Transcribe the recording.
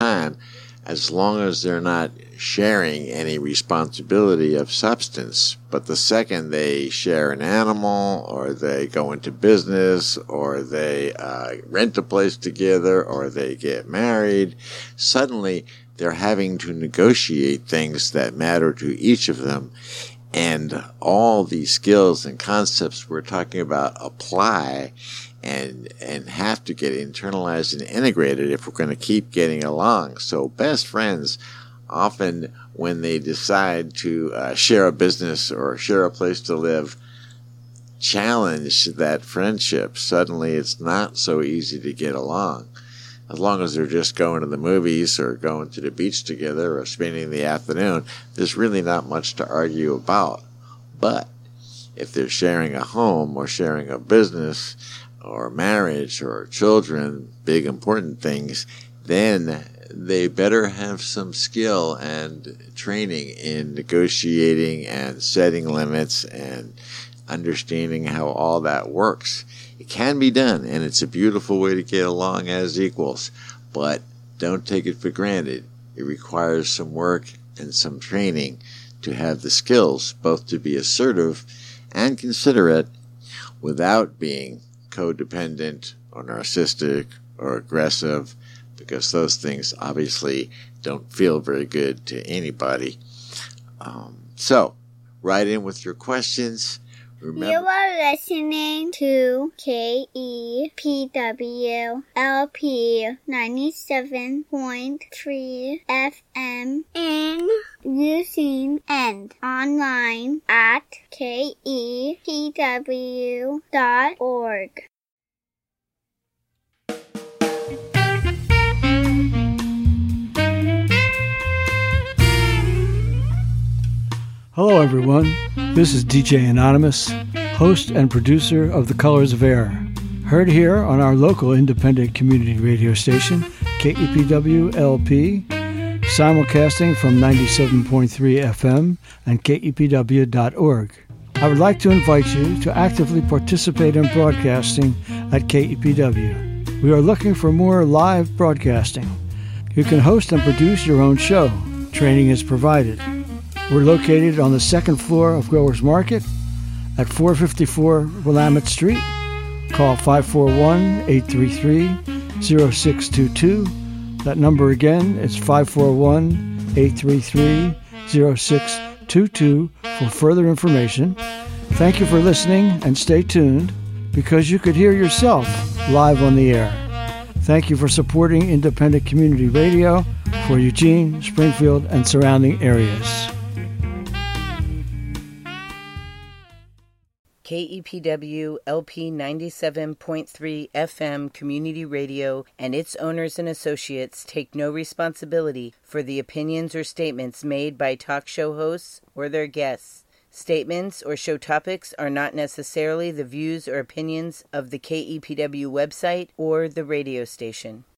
fine as long as they're not sharing any responsibility of substance. But the second they share an animal, or they go into business, or they rent a place together, or they get married, suddenly they're having to negotiate things that matter to each of them. And all these skills and concepts we're talking about apply and have to get internalized and integrated if we're going to keep getting along. So best friends, often when they decide to share a business or share a place to live, challenge that friendship. Suddenly it's not so easy to get along. As long as they're just going to the movies or going to the beach together or spending the afternoon, there's really not much to argue about. But if they're sharing a home or sharing a business or marriage or children, big important things, then they better have some skill and training in negotiating and setting limits and understanding how all that works. It can be done, and it's a beautiful way to get along as equals, but don't take it for granted. It requires some work and some training to have the skills both to be assertive and considerate without being codependent or narcissistic or aggressive, because those things obviously don't feel very good to anybody. So, write in with your questions. Remember, you are listening to KEPW LP 97.3 FM in Houston and online at kepw.org. Hello everyone, this is DJ Anonymous, host and producer of The Colors of Air, heard here on our local independent community radio station, KEPW-LP, simulcasting from 97.3 FM and KEPW.org. I would like to invite you to actively participate in broadcasting at KEPW. We are looking for more live broadcasting. You can host and produce your own show. Training is provided. We're located on the second floor of Growers Market at 454 Willamette Street. Call 541-833-0622. That number again is 541-833-0622 for further information. Thank you for listening, and stay tuned because you could hear yourself live on the air. Thank you for supporting independent community radio for Eugene, Springfield, and surrounding areas. KEPW LP 97.3 FM Community Radio and its owners and associates take no responsibility for the opinions or statements made by talk show hosts or their guests. Statements or show topics are not necessarily the views or opinions of the KEPW website or the radio station.